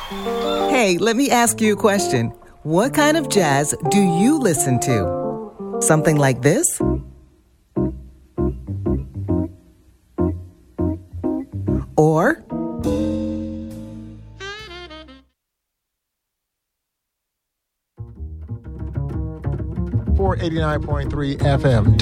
Hey, let me ask you a question. What kind of jazz do you listen to? Something like this? Or... 89.3 FM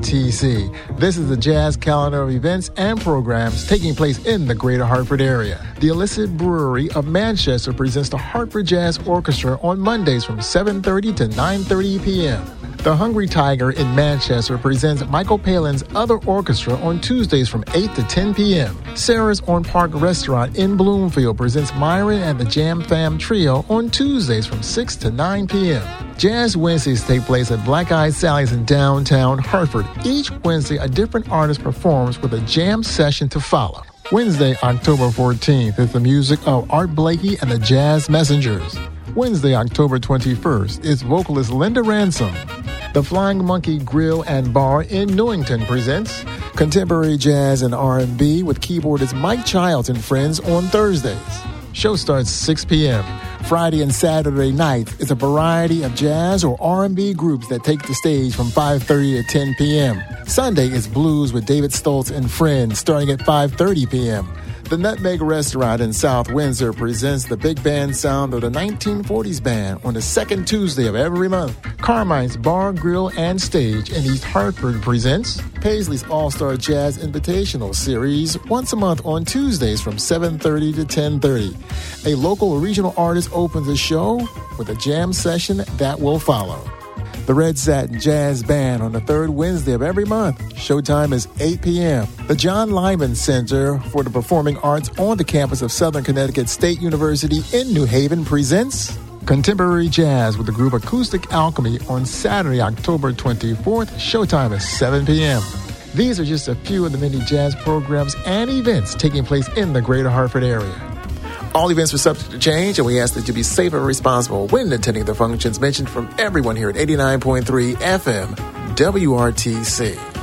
WRTC. This is the Jazz calendar of events and programs taking place in the greater Hartford area. The Illicit Brewery of Manchester presents the Hartford Jazz Orchestra on Mondays from 7:30 to 9:30 p.m. The Hungry Tiger in Manchester presents Michael Palin's Other Orchestra on Tuesdays from 8 to 10 p.m. Sarah's on Park Restaurant in Bloomfield presents Myron and the Jam Fam Trio on Tuesdays from 6 to 9 p.m. Jazz Wednesdays take place at Black Eyed Sally's in downtown Hartford. Each Wednesday, a different artist performs with a jam session to follow. Wednesday, October 14th, is the music of Art Blakey and the Jazz Messengers. Wednesday, October 21st, is vocalist Linda Ransom. The Flying Monkey Grill and Bar in Newington presents contemporary jazz and R&B with keyboardist Mike Childs and friends on Thursdays. Show starts 6 p.m. Friday and Saturday nights is a variety of jazz or R&B groups that take the stage from 5:30 to 10 p.m. Sunday is blues with David Stoltz and friends starting at 5:30 p.m. The Nutmeg Restaurant in South Windsor presents the big band sound of the 1940s band on the second Tuesday of every month. Carmine's Bar, Grill, and Stage in East Hartford presents Paisley's All-Star Jazz Invitational Series once a month on Tuesdays from 7:30 to 10:30. A local or regional artist opens the show with a jam session that will follow. The Red Satin Jazz Band on the third Wednesday of every month. Showtime is 8 p.m. The John Lyman Center for the Performing Arts on the campus of Southern Connecticut State University in New Haven presents Contemporary Jazz with the group Acoustic Alchemy on Saturday, October 24th. Showtime is 7 p.m. These are just a few of the many jazz programs and events taking place in the greater Hartford area. All events are subject to change, and we ask that you be safe and responsible when attending the functions mentioned from everyone here at 89.3 FM WRTC.